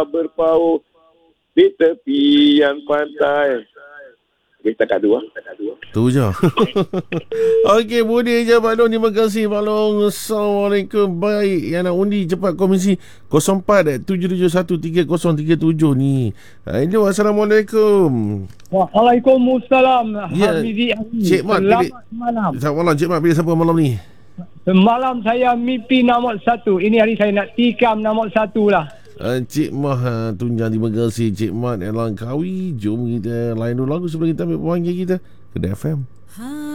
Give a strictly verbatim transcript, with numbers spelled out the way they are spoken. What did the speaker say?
berpauh di tepian pantai. Okay, setakat dua. Setakat dua. Tu je. Okey, boleh je Pak Long. Terima kasih Pak Long. Assalamualaikum. Baik, yang nak undi cepat kongsi kosong empat tujuh tujuh satu tiga kosong tiga tujuh ni. Hello, Assalamualaikum. Waalaikumsalam. Ya, Hafizi Cik Mat. Selamat pilih, malam. Selamat malam Cik Mat. Pilih siapa malam ni? Semalam saya mimpi nombor satu. Ini hari saya nak tikam nombor satu lah. Uh, Cik Mah uh, tunjang. Terima kasih Cik Mat Langkawi. Jom kita lain dulu lagu sebelum kita ambil pemanggil kita ke F M.